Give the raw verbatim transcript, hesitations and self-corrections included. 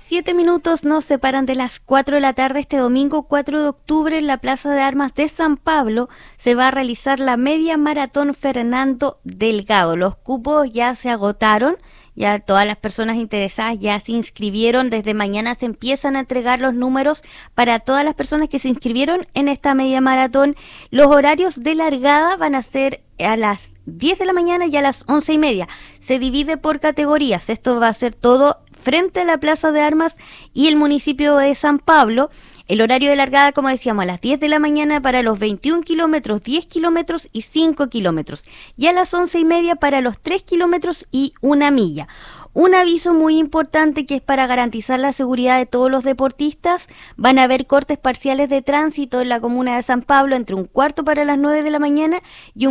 Siete minutos nos separan de las cuatro de la tarde. Este domingo cuatro de octubre en la Plaza de Armas de San Pablo se va a realizar la media maratón Fernando Delgado. Los cupos ya se agotaron, ya todas las personas interesadas ya se inscribieron. Desde mañana se empiezan a entregar los números para todas las personas que se inscribieron en esta media maratón. Los horarios de largada van a ser a las diez de la mañana y a las once y media. Se divide por categorías. Esto va a ser todo frente a la Plaza de Armas y el municipio de San Pablo. El horario de largada, como decíamos, a las diez de la mañana para los veintiún kilómetros, diez kilómetros y cinco kilómetros. Y a las once y media para los tres kilómetros y una milla. Un aviso muy importante que es para garantizar la seguridad de todos los deportistas. Van a haber cortes parciales de tránsito en la comuna de San Pablo entre un cuarto para las nueve de la mañana y un